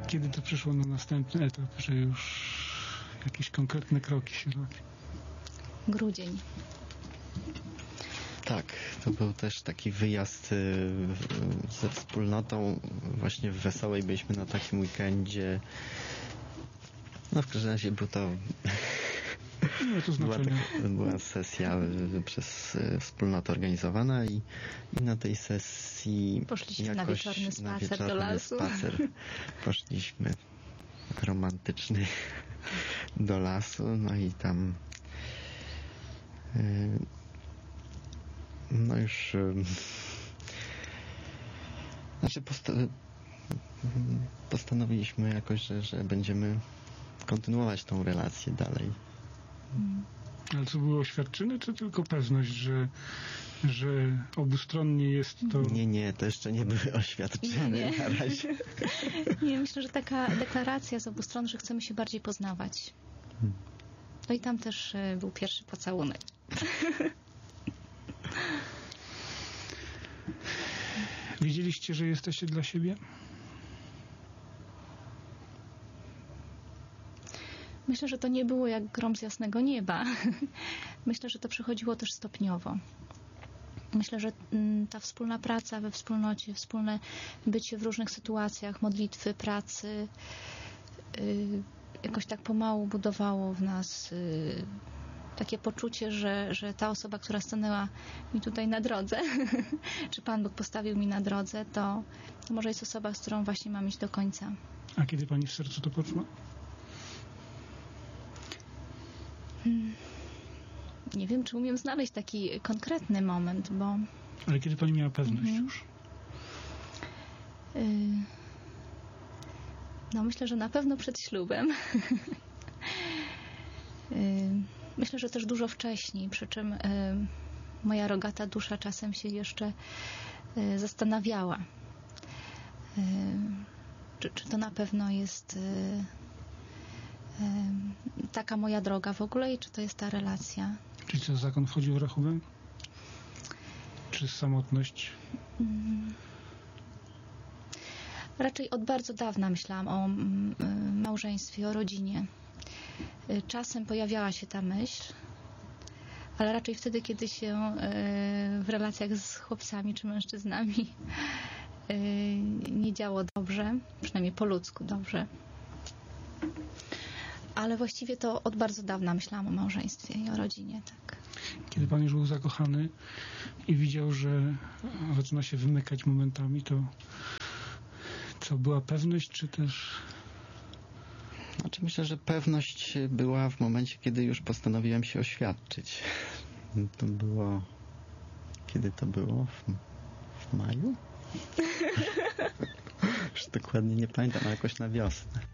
Kiedy to przyszło na następny etap, że już jakieś konkretne kroki się robi? Grudzień. Tak, to był też taki wyjazd ze wspólnotą. Właśnie w Wesołej byliśmy na takim weekendzie. No w każdym razie był to... Nie, to znaczenie. Była sesja przez wspólnotę organizowana i na tej sesji poszliśmy na wieczorny spacer do lasu. Poszliśmy romantyczny do lasu, no i tam no już znaczy postanowiliśmy jakoś, że będziemy kontynuować tą relację dalej. Ale co było oświadczyny, czy tylko pewność, że obustronnie jest to... Nie, to jeszcze nie były oświadczyny nie. na razie. Nie, myślę, że taka deklaracja z obu stron, że chcemy się bardziej poznawać. No i tam też był pierwszy pocałunek. Wiedzieliście, że jesteście dla siebie? Myślę, że to nie było jak grom z jasnego nieba. Myślę, że to przychodziło też stopniowo. Myślę, że ta wspólna praca we wspólnocie, wspólne bycie w różnych sytuacjach, modlitwy, pracy, jakoś tak pomału budowało w nas takie poczucie, że ta osoba, która stanęła mi tutaj na drodze, czy Pan Bóg postawił mi na drodze, to może jest osoba, z którą właśnie mam iść do końca. A kiedy Pani w sercu to poczuła? Nie wiem, czy umiem znaleźć taki konkretny moment, bo... Ale kiedy Pani miała pewność już? No myślę, że na pewno przed ślubem. Myślę, że też dużo wcześniej, przy czym moja rogata dusza czasem się jeszcze zastanawiała, czy to na pewno jest taka moja droga w ogóle i czy to jest ta relacja. Czyli co, zakon wchodził w rachubę? Czy samotność? Raczej od bardzo dawna myślałam o małżeństwie, o rodzinie. Czasem pojawiała się ta myśl, ale raczej wtedy, kiedy się w relacjach z chłopcami czy mężczyznami nie działo dobrze, przynajmniej po ludzku dobrze. Ale właściwie to od bardzo dawna myślałam o małżeństwie i o rodzinie, tak. Kiedy Pan już był zakochany i widział, że zaczyna się wymykać momentami, to co, była pewność, czy też... Znaczy myślę, że pewność była w momencie, kiedy już postanowiłem się oświadczyć. To było... Kiedy to było? W maju? Już dokładnie nie pamiętam, ale jakoś na wiosnę.